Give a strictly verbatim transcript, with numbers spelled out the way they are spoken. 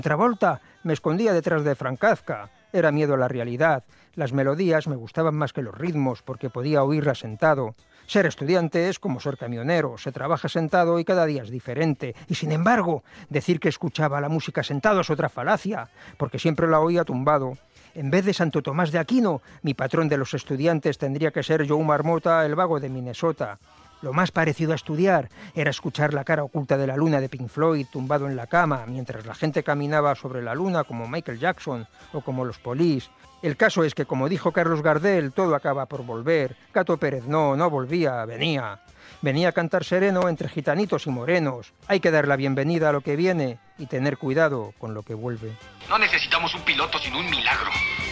Travolta me escondía detrás de Frank Kafka. Era miedo a la realidad. Las melodías me gustaban más que los ritmos porque podía oírlas sentado. Ser estudiante es como ser camionero. Se trabaja sentado y cada día es diferente. Y sin embargo, decir que escuchaba la música sentado es otra falacia, porque siempre la oía tumbado. En vez de Santo Tomás de Aquino, mi patrón de los estudiantes tendría que ser Joe Marmota, el vago de Minnesota. Lo más parecido a estudiar era escuchar La cara oculta de la luna de Pink Floyd tumbado en la cama, mientras la gente caminaba sobre la luna como Michael Jackson o como los Police. El caso es que, como dijo Carlos Gardel, todo acaba por volver. Cato Pérez no, no volvía, venía. Venía a cantar sereno entre gitanitos y morenos. Hay que dar la bienvenida a lo que viene y tener cuidado con lo que vuelve. No necesitamos un piloto sino un milagro.